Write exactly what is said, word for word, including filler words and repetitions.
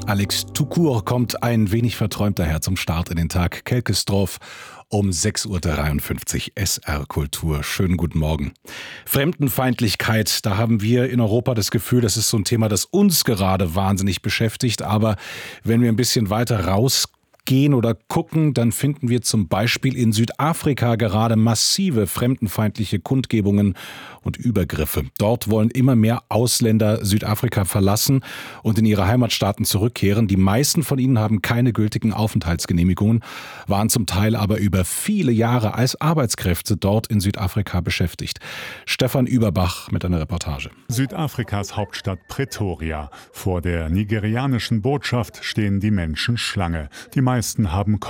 Alex Tukur kommt ein wenig verträumt daher zum Start in den Tag. Kelkesdorf um sechs Uhr dreiundfünfzig, S R Kultur. Schönen guten Morgen. Fremdenfeindlichkeit, da haben wir in Europa das Gefühl, das ist so ein Thema, das uns gerade wahnsinnig beschäftigt. Aber wenn wir ein bisschen weiter rausgehen oder gucken, dann finden wir zum Beispiel in Südafrika gerade massive fremdenfeindliche Kundgebungen und Übergriffe. Dort wollen immer mehr Ausländer Südafrika verlassen und in ihre Heimatstaaten zurückkehren. Die meisten von ihnen haben keine gültigen Aufenthaltsgenehmigungen, waren zum Teil aber über viele Jahre als Arbeitskräfte dort in Südafrika beschäftigt. Stefan Überbach mit einer Reportage. Südafrikas Hauptstadt Pretoria. Vor der nigerianischen Botschaft stehen die Menschen Schlange. Die meisten haben